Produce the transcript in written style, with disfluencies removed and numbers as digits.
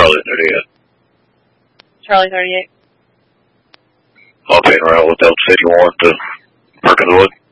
Charlie 38. Charlie 38. I'll pay around with Delta City 1 to Perkinswood.